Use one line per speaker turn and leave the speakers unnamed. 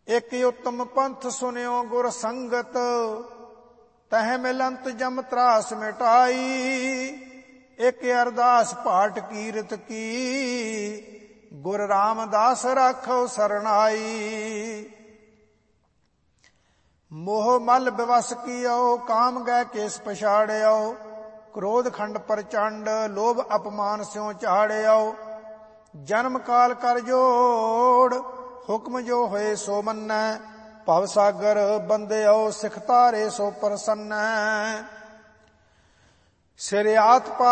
ਇੱਕ ਉੱਤਮ ਪੰਥ ਸੁਨਿਓ ਗੁਰ ਸੰਗਤ, ਤਹ ਮਿਲੰਤ ਜਮ ਤਰਾਸ ਮਿਟਾਈ। ਇੱਕ ਅਰਦਾਸ ਪਾਠ ਕੀਰਤ ਕੀ, ਗੁਰ ਰਾਮਦਾਸ ਰਾਖੋ ਸਰਨਾਈ। ਮੋਹ ਮਲ ਬਿਵਸ ਕੀਓ, ਕਾਮ ਗੈ ਕੇਸ ਪਛਾੜਿਓ। ਕ੍ਰੋਧ ਖੰਡ ਪ੍ਰਚੰਡ, ਲੋਭ ਅਪਮਾਨ ਸਿਉ ਝਾੜਿਓ। ਜਨਮ ਕਾਲ ਕਰ ਜੋੜ, ਹੁਕਮ ਜੋ ਹੋਏ ਸੋ ਮੰਨੈ। ਭਵ ਸਾਗਰ ਬੰਦਿਓ, ਸਿਖ ਤਾਰੇ ਸੋ ਪ੍ਰਸੰਨੈ। ਸਿਰਿਆਤ